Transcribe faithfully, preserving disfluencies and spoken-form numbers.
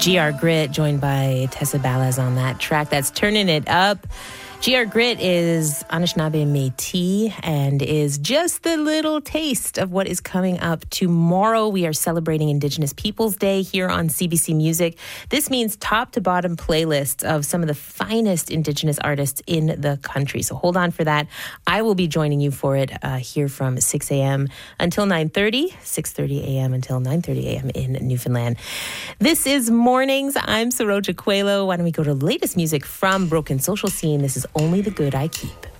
G R Grit, joined by Tessa Ballas on that track. That's Turning It Up. G R Grit is Anishinaabe Métis and is just a little taste of what is coming up tomorrow. We are celebrating Indigenous Peoples Day here on C B C Music. This means top to bottom playlists of some of the finest Indigenous artists in the country. So hold on for that. I will be joining you for it uh, here from six a.m. until nine thirty, six thirty a.m. until nine thirty a.m. in Newfoundland. This is Mornings. I'm Saroja Coelho. Why don't we go to the latest music from Broken Social Scene? This is Only the Good I Keep.